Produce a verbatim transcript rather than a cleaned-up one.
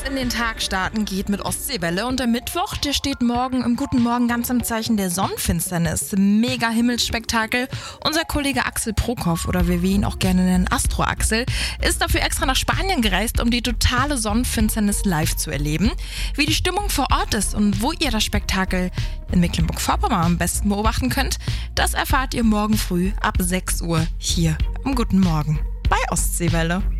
in den Tag starten geht mit Ostseewelle und der Mittwoch, der steht morgen im Guten Morgen ganz im Zeichen der Sonnenfinsternis. Mega Himmelsspektakel. Unser Kollege Axel Prokop, oder wie wir ihn auch gerne nennen, Astro Axel, ist dafür extra nach Spanien gereist, um die totale Sonnenfinsternis live zu erleben. Wie die Stimmung vor Ort ist und wo ihr das Spektakel in Mecklenburg-Vorpommern am besten beobachten könnt, das erfahrt ihr morgen früh ab sechs Uhr hier im Guten Morgen bei Ostseewelle.